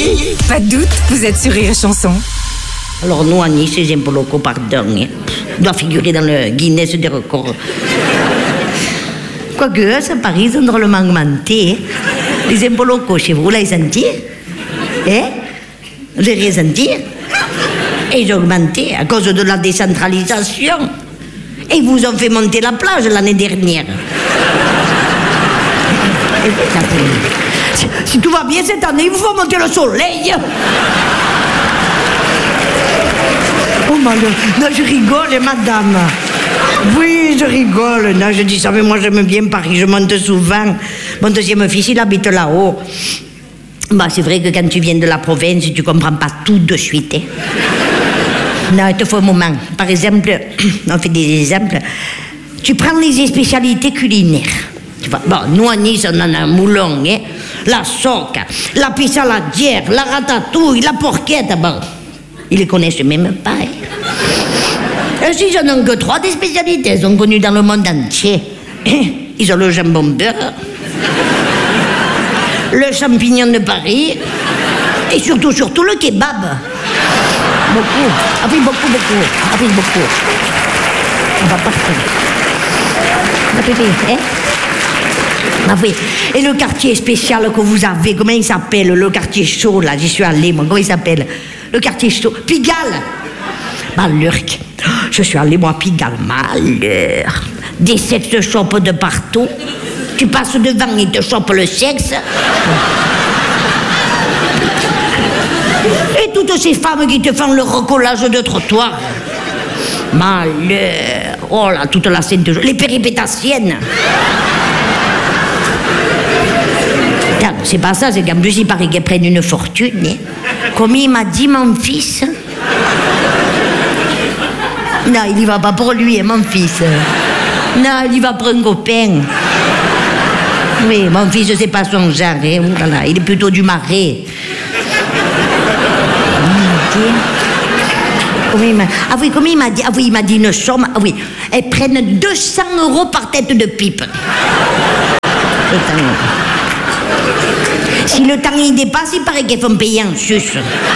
Pas de doute, vous êtes sur Rire et Chanson. Alors nous, à Nice, les impôts locaux, pardon, doit figurer dans le Guinness des records. Quoique, à Paris, ils ont drôlement augmenté. Les impôts locaux, chez vous, là, ils senti? Vous avez rien senti? Et ils ont augmenté à cause de la décentralisation. Et ils vous ont fait monter la plage l'année dernière. Si tout va bien cette année, il vous faut monter le soleil. Oh malheur, non, je rigole, madame. Oui, je rigole. Non, je dis ça, mais moi j'aime bien Paris, je monte souvent. Mon deuxième fils, il habite là-haut. Bah, c'est vrai que quand tu viens de la province, tu comprends pas tout de suite. Non, il te faut un moment. Par exemple, on fait des exemples. Tu prends les spécialités culinaires. Tu vois, bon, nous à Nice, on en a un moulon, la soque, la pissaladière, la ratatouille, la porchette. Bon, ils les connaissent même pas. Et si j'en ai que 3 des spécialités, elles sont connues dans le monde entier. Ils ont le jambon beurre, le champignon de Paris et surtout le kebab. Beaucoup. Ah oui, beaucoup. Ah oui, beaucoup. On va partir. Ah oui, Ah oui. Et le quartier spécial que vous avez, comment il s'appelle? Le quartier chaud, là, j'y suis allée, moi. Comment il s'appelle? Le quartier chaud. Pigalle. Malheur. Je suis allée, moi, à Pigalle. Malheur. Des sex shops de partout. Tu passes devant, ils te chopent le sexe. Et toutes ces femmes qui te font le recollage de trottoir. Malheur. Oh là, toute la scène de... Les péripétassiennes. Putain, c'est pas ça, c'est qu'en plus, il paraît qu'elles prennent une fortune. Comme il m'a dit, mon fils. Non, il y va pas pour lui, mon fils. Non, il y va pour un copain. Oui, mon fils, c'est pas son genre. Oulala, il est plutôt du Marais. Ah oui, comme il m'a dit, ah oui, il m'a dit une somme, ah oui, elles prennent 200 € par tête de pipe. Si le temps il dépasse, il paraît qu'elles font payer en sus.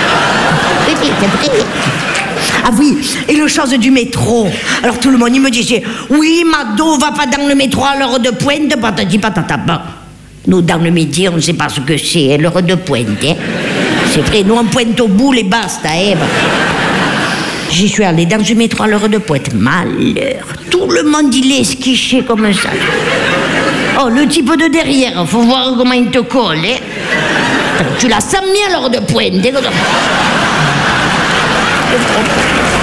Ah oui, et le chose du métro. Alors tout le monde, il me disait, oui, Mado, va pas dans le métro à l'heure de pointe, patati patata. Nous, dans le midi, on ne sait pas ce que c'est, l'heure de pointe. C'est vrai, nous, on pointe au bout, les basta. J'y suis allée dans le métro à l'heure de pointe. Malheur. Tout le monde, il est esquiché comme ça. Oh, le type de derrière, faut voir comment il te colle. Tu la sens bien à l'heure de pointe.